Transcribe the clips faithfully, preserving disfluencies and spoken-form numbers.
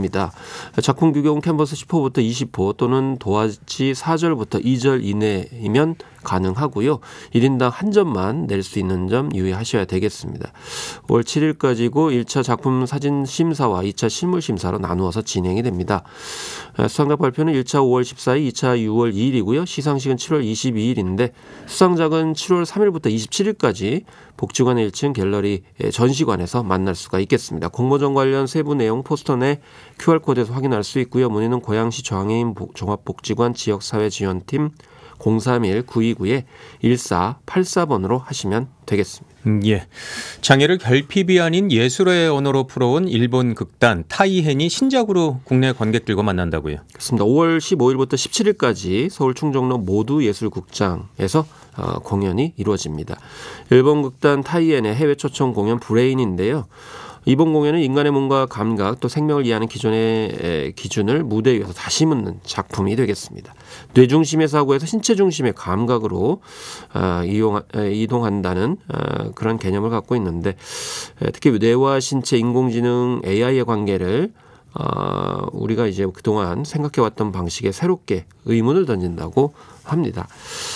됩니다. 작품 규격은 캔버스 십 호부터 이십 호 또는 도화지 사 절부터 이 절 이내이면 가능하고요. 일 인당 한 점만 낼 수 있는 점 유의하셔야 되겠습니다. 오월 칠 일까지고 일 차 작품 사진 심사와 이 차 실물 심사로 나누어서 진행이 됩니다. 수상작 발표는 일 차 오월 십사일, 이 차 유월 이일이고요. 시상식은 칠월 이십이일인데 수상작은 칠월 삼일부터 이십칠일까지 복지관의 일 층 갤러리 전시관에서 만날 수가 있겠습니다. 공모전 관련 세부 내용 포스터 내 큐알코드에서 확인할 수 있고요. 문의는 고양시 장애인 종합복지관 지역사회지원팀 공삼일 구이구 일사팔사 번으로 하시면 되겠습니다. 음, 예. 장애를 결핍이 아닌 예술의 언어로 풀어온 일본 극단 타이헨이 신작으로 국내 관객들과 만난다고요. 그렇습니다. 오월 십오일부터 십칠일까지 서울 충정로 모두예술극장에서 어, 공연이 이루어집니다. 일본 극단 타이헨의 해외 초청 공연 브레인인데요. 이번 공연은 인간의 몸과 감각 또 생명을 이해하는 기존의 기준을 무대 위에서 다시 묻는 작품이 되겠습니다. 뇌 중심의 사고에서 신체 중심의 감각으로 이용, 이동한다는 그런 개념을 갖고 있는데 특히 뇌와 신체, 인공지능, 에이아이의 관계를 우리가 이제 그동안 생각해왔던 방식에 새롭게 의문을 던진다고 합니다.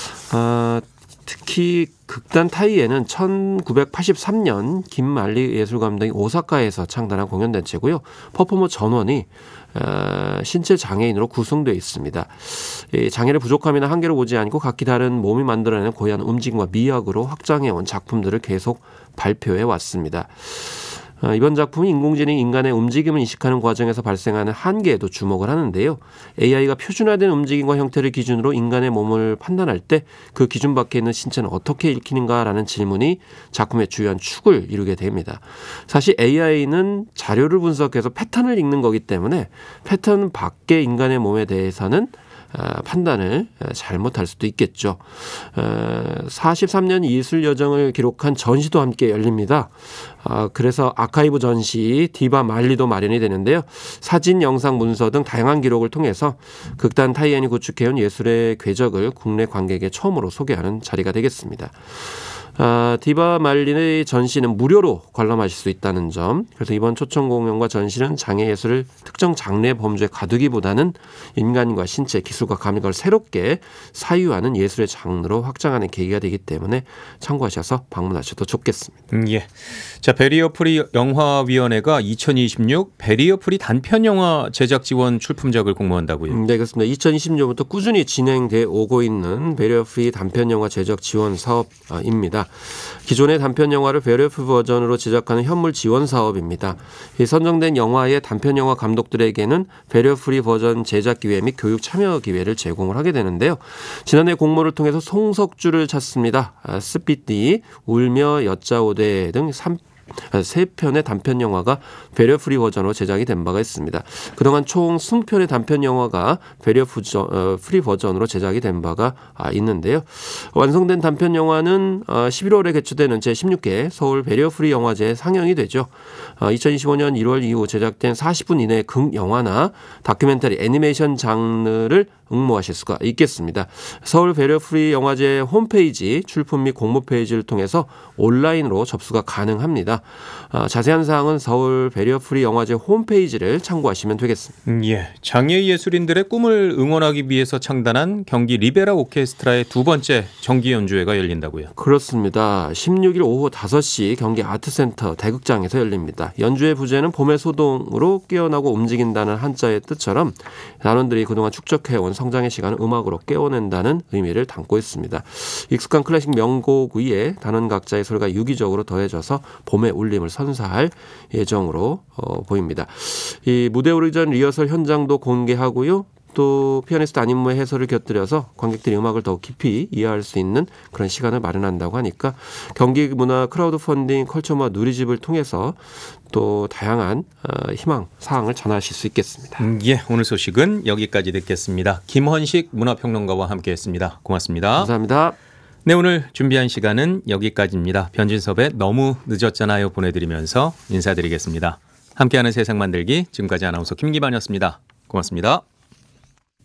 특히 극단 타이에는 천구백팔십삼년 김만리 예술감독이 오사카에서 창단한 공연단체고요. 퍼포머 전원이 신체 장애인으로 구성되어 있습니다. 장애를 부족함이나 한계로 보지 않고 각기 다른 몸이 만들어내는 고유한 움직임과 미학으로 확장해온 작품들을 계속 발표해 왔습니다. 이번 작품은 인공지능이 인간의 움직임을 인식하는 과정에서 발생하는 한계에도 주목을 하는데요. 에이아이가 표준화된 움직임과 형태를 기준으로 인간의 몸을 판단할 때 그 기준 밖에 있는 신체는 어떻게 읽히는가라는 질문이 작품의 주요한 축을 이루게 됩니다. 사실 에이아이는 자료를 분석해서 패턴을 읽는 거기 때문에 패턴 밖의 인간의 몸에 대해서는 판단을 잘못할 수도 있겠죠. 사십삼 년 이술 여정을 기록한 전시도 함께 열립니다. 그래서 아카이브 전시, 디바 말리도 마련이 되는데요. 사진, 영상, 문서 등 다양한 기록을 통해서 극단 타이엔이 구축해온 예술의 궤적을 국내 관객에 처음으로 소개하는 자리가 되겠습니다. 아, 디바 말린의 전시는 무료로 관람하실 수 있다는 점. 그래서 이번 초청 공연과 전시는 장애 예술을 특정 장르의 범주에 가두기보다는 인간과 신체, 기술과 감각을 새롭게 사유하는 예술의 장르로 확장하는 계기가 되기 때문에 참고하셔서 방문하셔도 좋겠습니다. 음, 예. 자, 베리어 프리 영화위원회가 이천이십육 베리어 프리 단편 영화 제작 지원 출품작을 공모한다고요. 음, 네, 그렇습니다. 이천이십 년부터 꾸준히 진행돼 오고 있는 베리어 프리 단편 영화 제작 지원 사업입니다. 기존의 단편 영화를 베리어 프리 버전으로 제작하는 현물 지원 사업입니다. 이 선정된 영화의 단편 영화 감독들에게는 베리어 프리 버전 제작 기회 및 교육 참여 기회를 제공을 하게 되는데요. 지난해 공모를 통해서 송석주를 찾습니다. 아, 스피디, 울며 여자오대 등 세 편의 단편 영화가 베리어 프리 버전으로 제작이 된 바가 있습니다. 그동안 총 이십 편의 단편 영화가 베리어 프리 버전으로 제작이 된 바가 있는데요. 완성된 단편 영화는 십일월에 개최되는 제십육 회 서울 베리어 프리 영화제에 상영이 되죠. 이천이십오 년 일월 이후 제작된 사십 분 이내의 극영화나 다큐멘터리, 애니메이션 장르를 응모하실 수가 있겠습니다. 서울 베리어 프리 영화제 홈페이지 출품 및 공모 페이지를 통해서 온라인으로 접수가 가능합니다. 어, 자세한 사항은 서울 베리어 프리 영화제 홈페이지를 참고하시면 되겠습니다. 음, 예, 장애 예술인들의 꿈을 응원하기 위해서 창단한 경기 리베라 오케스트라의 두 번째 정기 연주회가 열린다고요. 그렇습니다. 십육 일 오후 다섯 시 경기 아트센터 대극장에서 열립니다. 연주회 부제는 봄의 소동으로 깨어나고 움직인다는 한자의 뜻처럼 단원들이 그동안 축적해온 성장의 시간을 음악으로 깨워낸다는 의미를 담고 있습니다. 익숙한 클래식 명곡 위에 단원 각자의 소리가 유기적으로 더해져서 봄의 울림을 선사할 예정으로 어, 보입니다. 이 무대 오르기 전 리허설 현장도 공개하고요. 또 피아니스트 안인무의 해설을 곁들여서 관객들이 음악을 더욱 깊이 이해할 수 있는 그런 시간을 마련한다고 하니까 경기 문화 크라우드 펀딩 컬처마 누리집을 통해서 또 다양한 어, 희망 사항을 전하실 수 있겠습니다. 음, 예, 오늘 소식은 여기까지 듣겠습니다. 김헌식 문화평론가와 함께했습니다. 고맙습니다. 감사합니다. 네, 오늘 준비한 시간은 여기까지입니다. 변진섭의 너무 늦었잖아요 보내드리면서 인사드리겠습니다. 함께하는 세상 만들기 지금까지 아나운서 김기반이었습니다. 고맙습니다.